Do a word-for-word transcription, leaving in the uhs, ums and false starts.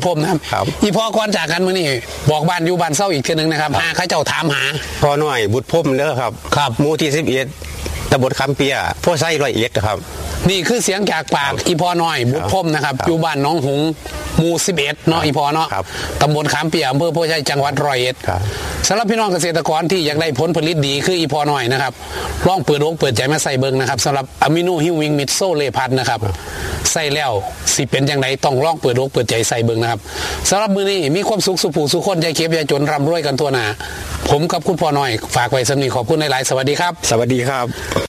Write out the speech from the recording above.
พรมนะครับอีพ่อก่อนจากกันมื้อนี้บอกบ้านอยู่บ้านเศร้าอีกเทื่อนึงนะครับหาเขาเจ้าถามหาพ่อน้อยบุตรพรมเด้อครับครับหมู่ที่สิบเอ็ดตำบลคำเปียพ่อไส้ร้อยเอ็ดครับนี่คือเสียงจากปากอีพ่อน้อยบุตรพรมนะครับอยู่บ้านหนองหงหมู่สิบเอ็ดเนาะอีพ่อเนาะตำบลขามเปียอำเภอโพชัยจังหวัดร้อยเอ็ดสำหรับพี่น้องเกษตรกรที่อยากได้ผลผลิตดีคืออีพ่อน้อยนะครับลองเปิดอกเปิดใจมาใส่เบิ่งนะครับสำหรับอะมิโนฮิววิงมิดโซเลพัทนะครับใส่แล้วสิเป็นอย่างไรต้องลองเปิดอกเปิดใจใส่เบิ่งนะครับสำหรับมื้อนี้มีความสุขสุขผู้สุขคนใจเก็บใจจนร่ำรวยกันทั่วหน้าผมกับคุณพ่อน้อยฝากไว้สำนีขอบคุณหลายๆสวัสดีครับสวัสดีครับ